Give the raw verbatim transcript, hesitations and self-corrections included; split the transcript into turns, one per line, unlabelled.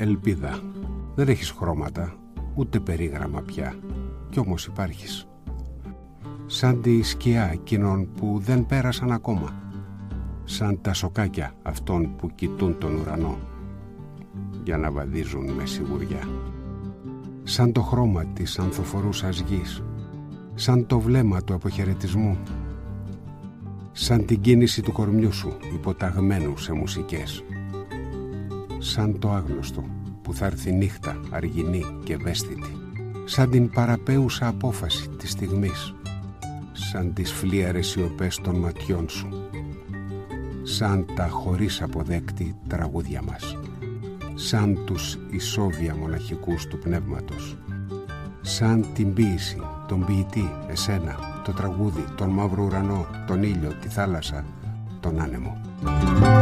ελπίδα. Δεν έχεις χρώματα, ούτε περίγραμμα πια, κι όμως υπάρχεις. Σαν τη σκιά εκείνων που δεν πέρασαν ακόμα, σαν τα σοκάκια αυτών που κοιτούν τον ουρανό για να βαδίζουν με σιγουριά, σαν το χρώμα της ανθοφορούσας γης, σαν το βλέμμα του αποχαιρετισμού, σαν την κίνηση του κορμιού σου υποταγμένου σε μουσικές, σαν το άγνωστο που θα έρθει νύχτα αργινή και ευαίσθητη, σαν την παραπέουσα απόφαση της στιγμής, σαν τις φλίαρες σιωπές των ματιών σου, σαν τα χωρίς αποδέκτη τραγούδια μας, σαν τους ισόβια μοναχικούς του πνεύματος, σαν την ποίηση, τον ποιητή, εσένα, το τραγούδι, τον μαύρο ουρανό, τον ήλιο, τη θάλασσα, τον άνεμο.